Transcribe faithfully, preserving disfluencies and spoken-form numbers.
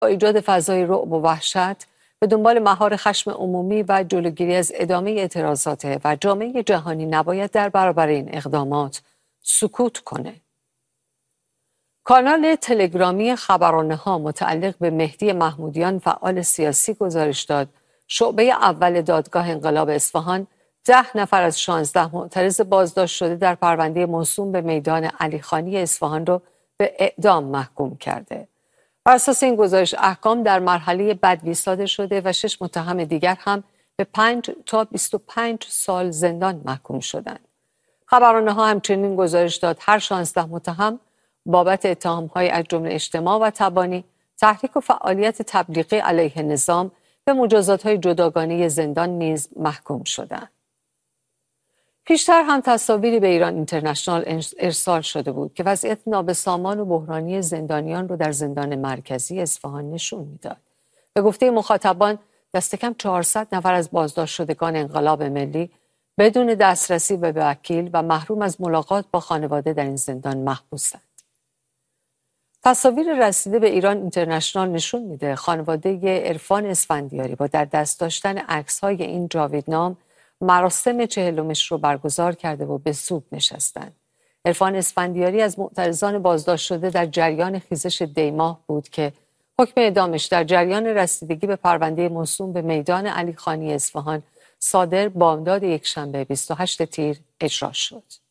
با ایجاد فضای رعب و وحشت به دنبال مهار خشم عمومی و جلوگیری از ادامه اعتراضات و جامعه جهانی نباید در برابر این اقدامات سکوت کنه. کانال تلگرامی خبرانه‌ها متعلق به مهدی محمودیان فعال سیاسی گزارش داد شعبه اول دادگاه انقلاب اصفهان ده نفر از شانزده معترض بازداشت شده در پرونده موسوم به میدان علیخانی اصفهان را به اعدام محکوم کرده. بر اساس این گزارش احکام در مرحله بدوی صادر شده و شش متهم دیگر هم به پنج تا بیست و پنج سال زندان محکوم شدند. خبرانه‌ها همچنین گزارش داد هر شانزده متهم بابت اتهام‌های از جمله اجتماع و تبانی، تحریک و فعالیت تبلیغی علیه نظام به مجازات‌های جداگانه زندان نیز محکوم شدند. پیشتر هم تصاویری به ایران اینترنشنال ارسال شده بود که وضعیت نابسامان و بحرانی زندانیان رو در زندان مرکزی اصفهان نشون میداد. به گفته مخاطبان دست کم چهارصد نفر از بازداشت شدگان انقلاب ملی بدون دسترسی به وکیل و محروم از ملاقات با خانواده در این زندان محبوسند. تصاویر رسیده به ایران اینترنشنال نشون میده خانواده عرفان اسفندیاری با در دست داشتن عکس‌های این جاویدنام مراسم چهلمش رو برگزار کرده و به سوگ نشستند. عرفان اسفندیاری از معترضان بازداشت شده در جریان خیزش دیماه بود که حکم اعدامش در جریان رسیدگی به پرونده موسوم به میدان علیخانی اصفهان صادر بامداد یکشنبه بیست و هشتم تیر اجرا شد.